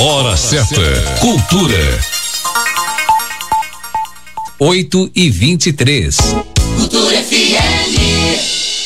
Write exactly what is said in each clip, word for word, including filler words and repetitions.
Hora certa. Cultura. oito e vinte e três. Cultura F M.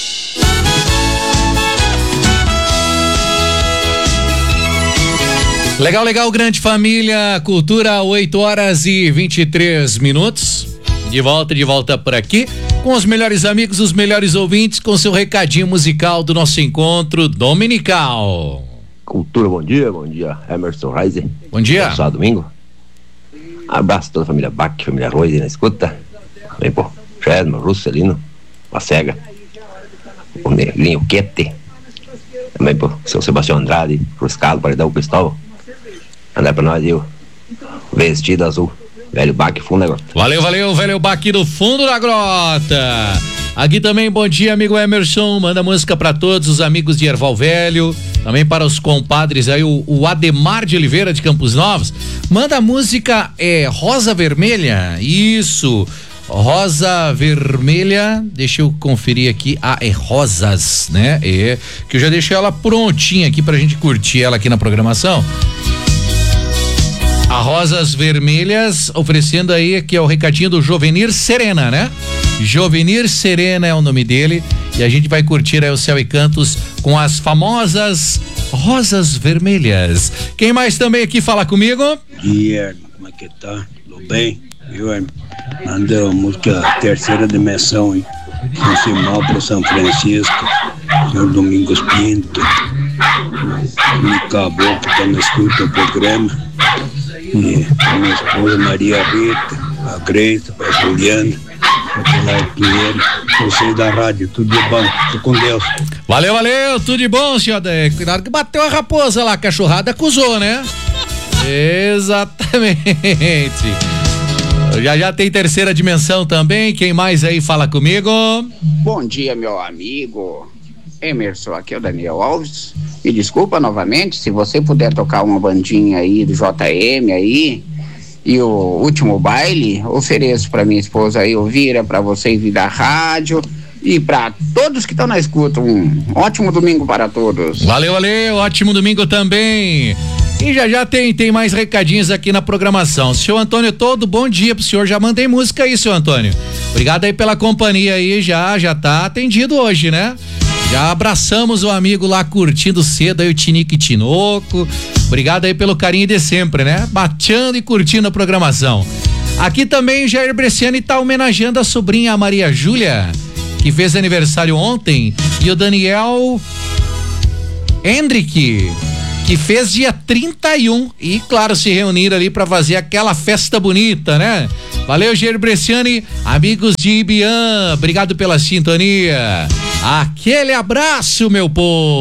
Legal, legal, grande família. Cultura, oito horas e vinte e três minutos. De volta, de volta por aqui. Com os melhores amigos, os melhores ouvintes, com seu recadinho musical do nosso encontro dominical. Cultura, bom dia, bom dia, Emerson Reise. Bom dia. Sábado, domingo. Abraço a toda a família Bach, família Roise na escuta. Também, pô, Fresno, Russelino, Macega, o Negrinho Quete. Também, pô, seu Sebastião Andrade, Ruscalo, Paredão Cristóvão. Andar pra nós, eu. Vestido azul. Velho Bach, fundo da grota. Valeu, valeu, velho Bach do fundo da grota. Aqui também, bom dia, amigo Emerson. Manda música pra todos os amigos de Erval Velho. Também para os compadres aí, o, o Ademar de Oliveira de Campos Novos. Manda a música é, Rosa Vermelha. Isso. Rosa Vermelha. Deixa eu conferir aqui. Ah, é Rosas, né? É. Que eu já deixei ela prontinha aqui pra gente curtir ela aqui na programação. A Rosas Vermelhas, oferecendo aí aqui é o recadinho do Jovenir Serena, né? Jovenir Serena é o nome dele e a gente vai curtir aí o Céu e Cantos com as famosas Rosas Vermelhas. Quem mais também aqui fala comigo? Guilherme, como é que tá? Tudo bem? Eu mandei a música Terceira Dimensão, hein? São Simão pro São Francisco, senhor Domingos Pinto, me acabou que tá na escuta do programa. E a minha esposa Maria Rita, a Grace, a Juliana, a Pilar Pinheiro, vocês da rádio, tudo de bom, fico com Deus. Valeu, valeu, tudo de bom, senhor. Cuidado que bateu a raposa lá, a cachorrada acusou, né? Exatamente. Já já tem Terceira Dimensão também, quem mais aí fala comigo? Bom dia, meu amigo Emerson, aqui é o Daniel Alves. E desculpa novamente, se você puder tocar uma bandinha aí do J M aí, e o último baile, ofereço pra minha esposa aí, Elvira, pra vocês vir da rádio e pra todos que estão na escuta, um ótimo domingo para todos. Valeu, valeu, ótimo domingo também. E já já tem, tem mais recadinhos aqui na programação. Senhor Antônio Todo, bom dia pro senhor, já mandei música aí, senhor Antônio. Obrigado aí pela companhia aí, já, já tá atendido hoje, né? Já abraçamos o amigo lá curtindo cedo aí o Tinique Tinoco. Obrigado aí pelo carinho de sempre, né? Bateando e curtindo a programação. Aqui também o Jair Bresciani tá homenageando a sobrinha Maria Júlia, que fez aniversário ontem, e o Daniel Hendrick, que fez dia trinta e um, e claro, se reuniram ali pra fazer aquela festa bonita, né? Valeu, Jair Bresciani, amigos de Ibiã, obrigado pela sintonia. Aquele abraço, meu povo.